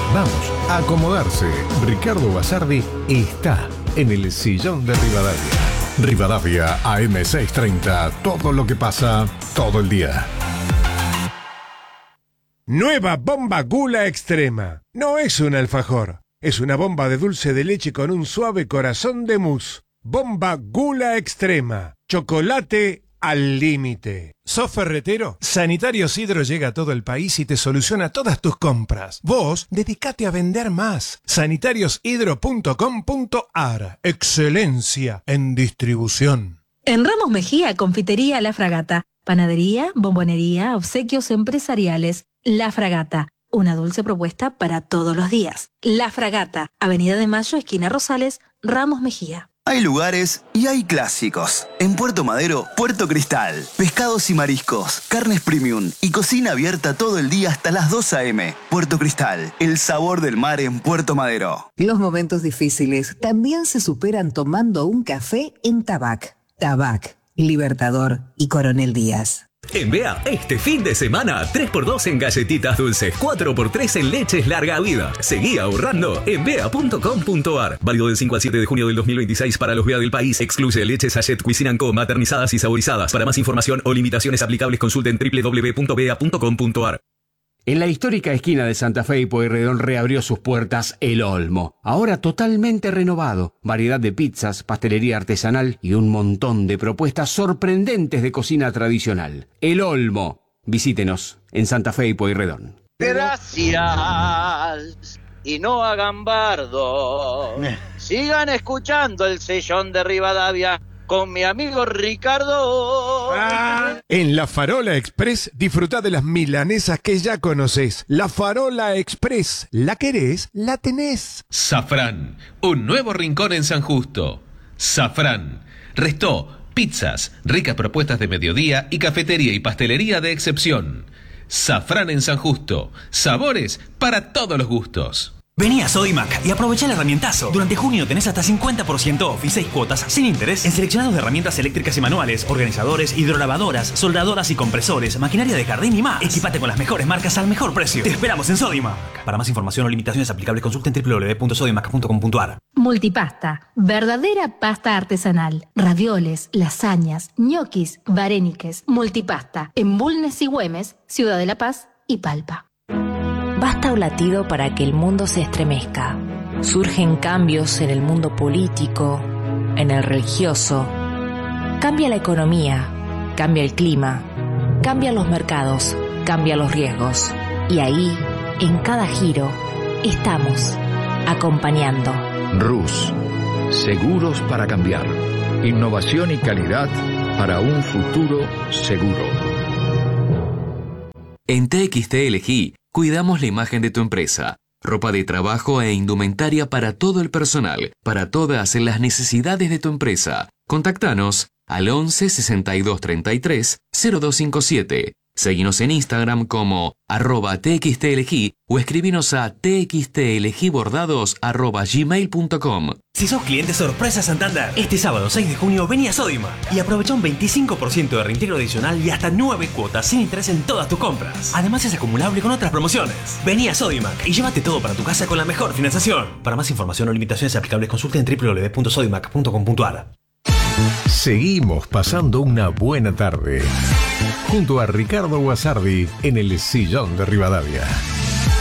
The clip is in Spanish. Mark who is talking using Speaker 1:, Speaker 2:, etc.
Speaker 1: Vamos, a acomodarse. Ricardo Basardi está en el sillón de Rivadavia. Rivadavia AM630. Todo lo que pasa todo el día.
Speaker 2: Nueva bomba Gula Extrema. No es un alfajor. Es una bomba de dulce de leche con un suave corazón de mousse. Bomba Gula Extrema. Chocolate al límite.
Speaker 3: ¿Sos ferretero? Sanitarios Hidro llega a todo el país y te soluciona todas tus compras. Vos, dedicate a vender más. sanitariosHidro.com.ar. Excelencia en distribución.
Speaker 4: En Ramos Mejía, Confitería La Fragata. Panadería, bombonería, obsequios empresariales. La Fragata. Una dulce propuesta para todos los días. La Fragata. Avenida de Mayo, esquina Rosales, Ramos Mejía.
Speaker 5: Hay lugares y hay clásicos. En Puerto Madero, Puerto Cristal. Pescados y mariscos, carnes premium y cocina abierta todo el día hasta las 2 a.m. Puerto Cristal, el sabor del mar en Puerto Madero.
Speaker 6: Los momentos difíciles también se superan tomando un café en Tabac. Tabac, Libertador y Coronel Díaz.
Speaker 7: En BEA, este fin de semana, 3x2 en galletitas dulces, 4x3 en leches larga vida. Seguí ahorrando en bea.com.ar. Válido del 5 al 7 de junio del 2026 para los BEA del país. Excluye leches Sachet Cuisinant Co, maternizadas y saborizadas. Para más información o limitaciones aplicables, consulten www.bea.com.ar.
Speaker 8: En la histórica esquina de Santa Fe y Pueyrredón reabrió sus puertas El Olmo, ahora totalmente renovado. Variedad de pizzas, pastelería artesanal y un montón de propuestas sorprendentes de cocina tradicional. El Olmo. Visítenos en Santa Fe y Pueyrredón.
Speaker 9: Gracias y no hagan bardo. Sigan escuchando el sillón de Rivadavia con mi amigo Ricardo.
Speaker 2: En La Farola Express, disfrutá de las milanesas que ya conocés. La Farola Express. ¿La querés? La tenés.
Speaker 10: Safrán, un nuevo rincón en San Justo. Safrán, restó, pizzas, ricas propuestas de mediodía y cafetería y pastelería de excepción. Safrán en San Justo, sabores para todos los gustos.
Speaker 11: Vení a Sodimac y aprovecha el herramientazo. Durante junio tenés hasta 50% off y 6 cuotas sin interés en seleccionados de herramientas eléctricas y manuales, organizadores, hidrolavadoras, soldadoras y compresores, maquinaria de jardín y más. Equipate con las mejores marcas al mejor precio. Te esperamos en Sodimac. Para más información o limitaciones aplicables, consulten www.sodimac.com.ar.
Speaker 4: Multipasta. Verdadera pasta artesanal. Ravioles, lasañas, ñoquis, varéniques. Multipasta. En Bulnes y Güemes, Ciudad de La Paz y Palpa.
Speaker 12: Basta un latido para que el mundo se estremezca. Surgen cambios en el mundo político, en el religioso. Cambia la economía, cambia el clima, cambian los mercados, cambian los riesgos. Y ahí, en cada giro, estamos acompañando.
Speaker 13: RUS, seguros para cambiar. Innovación y calidad para un futuro seguro.
Speaker 14: En TXT Elegí, cuidamos la imagen de tu empresa. Ropa de trabajo e indumentaria para todo el personal, para todas las necesidades de tu empresa. Contactanos al 11 62 33 0257. Seguinos en Instagram como @txtelegí o escribinos a txtelegibordados@gmail.com.
Speaker 11: Si sos cliente sorpresa Santander, este sábado 6 de junio vení a Sodimac y aprovecha un 25% de reintegro adicional y hasta 9 cuotas sin interés en todas tus compras. Además es acumulable con otras promociones. Vení a Sodimac y llévate todo para tu casa con la mejor financiación. Para más información o limitaciones aplicables, consulten www.sodimac.com.ar.
Speaker 1: Seguimos pasando una buena tarde junto a Ricardo Basardi en el sillón de Rivadavia.